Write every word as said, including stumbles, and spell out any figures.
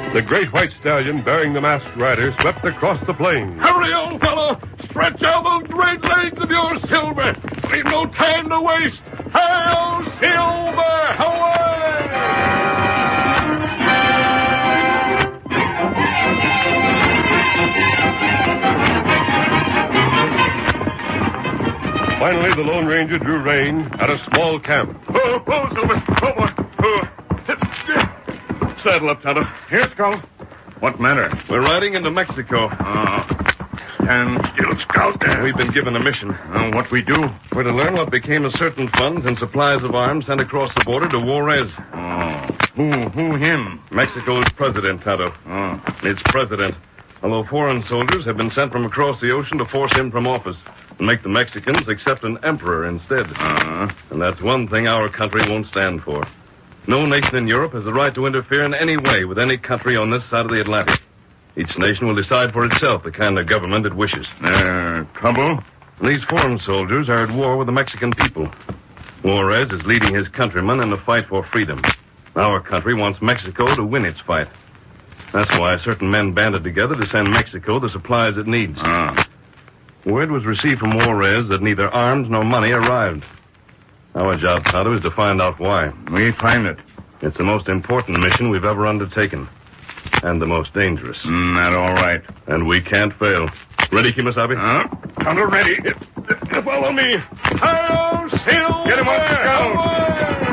The great white stallion bearing the masked rider swept across the plain. Hurry, old fellow! Stretch out those great legs of yours, Silver! We've no time to waste! Hail, Silver! Away! Finally, the Lone Ranger drew rein at a small camp. Oh, oh, Silver! Oh, boy! Oh. Saddle up, Tonto. Here, Skull. What matter? We're riding into Mexico. Uh, stand still, Scout. We've been given a mission. Uh, what we do? We're to learn what became of certain funds and supplies of arms sent across the border to Juarez. Oh. Who, who him? Mexico's president, Tonto. Oh. Its president. Although foreign soldiers have been sent from across the ocean to force him from office and make the Mexicans accept an emperor instead. Uh-huh. And that's one thing our country won't stand for. No nation in Europe has the right to interfere in any way with any country on this side of the Atlantic. Each nation will decide for itself the kind of government it wishes. Uh, trouble? These foreign soldiers are at war with the Mexican people. Juarez is leading his countrymen in the fight for freedom. Our country wants Mexico to win its fight. That's why certain men banded together to send Mexico the supplies it needs. Ah. Word was received from Juarez that neither arms nor money arrived. Our job, Tonto, is to find out why. We find it. It's the most important mission we've ever undertaken. And the most dangerous. Mm, that all right. And we can't fail. Ready, Kimasabi? Huh? Tonto ready. Follow me. Hail, Silver! Get him up, Scout.